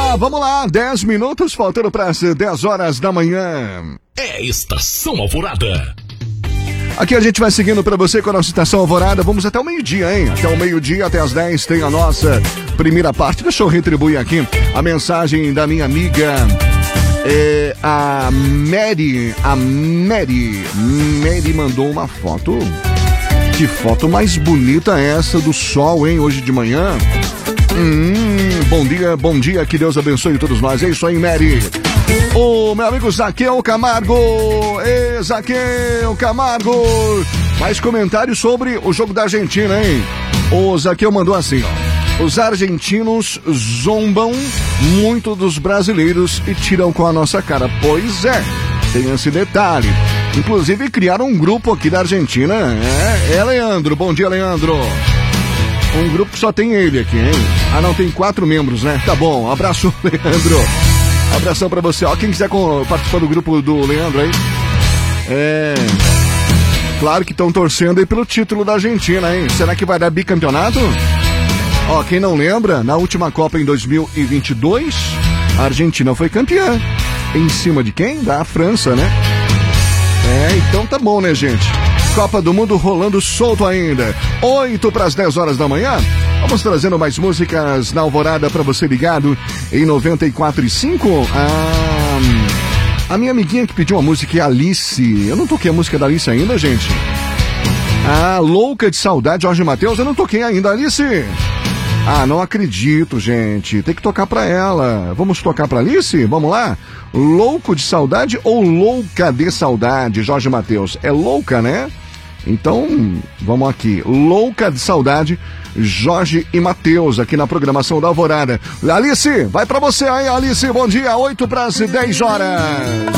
vamos lá, 10 minutos faltando para as 10 horas da manhã. É Estação Alvorada. Aqui a gente vai seguindo para você com a nossa Estação Alvorada. Vamos até o meio-dia, hein? Até o meio-dia, até as 10 tem a nossa primeira parte. Deixa eu retribuir aqui a mensagem da minha amiga a Mary. A Mary mandou uma foto. Que foto mais bonita é essa do sol, hein? Hoje de manhã. Bom dia, que Deus abençoe todos nós. É isso aí, Mary. O meu amigo Zaqueu Camargo. Zaqueu Camargo. Mais comentários sobre o jogo da Argentina, hein? O Zaqueu mandou assim, ó. Os argentinos zombam muito dos brasileiros e tiram com a nossa cara. Pois é, tem esse detalhe. Inclusive criaram um grupo aqui da Argentina. É Leandro. Bom dia, Leandro. Um grupo que só tem ele aqui, hein? Ah, não, tem 4 membros, né? Tá bom, abraço, Leandro. Abração pra você. Ó, quem quiser participar do grupo do Leandro aí. Claro que estão torcendo aí pelo título da Argentina, hein? Será que vai dar bicampeonato? Ó, quem não lembra, na última Copa em 2022, a Argentina foi campeã. Em cima de quem? Da França, né? Então tá bom, né, gente? Copa do Mundo rolando solto ainda. 8 para as 10 horas da manhã. Vamos trazendo mais músicas na Alvorada para você ligado em 94.5. A minha amiguinha que pediu uma música é Alice. Eu não toquei a música da Alice ainda, gente. Louca de Saudade, Jorge Mateus. Eu não toquei ainda, Alice. Não acredito, gente. Tem que tocar pra ela. Vamos tocar pra Alice? Vamos lá? Louco de Saudade ou Louca de Saudade, Jorge Mateus? É louca, né? Então, vamos aqui. Louca de Saudade, Jorge e Mateus, aqui na programação da Alvorada. Alice, vai pra você aí, Alice. Bom dia, 8 para as 10 horas.